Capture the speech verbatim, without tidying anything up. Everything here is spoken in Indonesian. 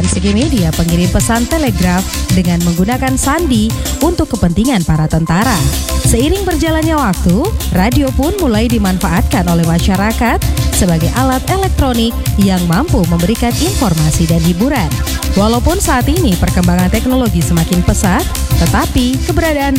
dan segi media pengirim pesan telegraf dengan menggunakan sandi untuk kepentingan para tentara. Seiring berjalannya waktu, radio pun mulai dimanfaatkan oleh masyarakat sebagai alat elektronik yang mampu memberikan informasi dan hiburan. Walaupun saat ini perkembangan teknologi semakin pesat, tetapi keberadaan